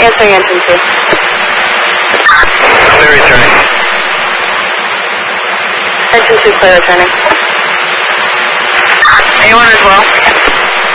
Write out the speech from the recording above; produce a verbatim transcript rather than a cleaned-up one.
Answering engine two. Clear returning. Engine two clear returning. A one as well.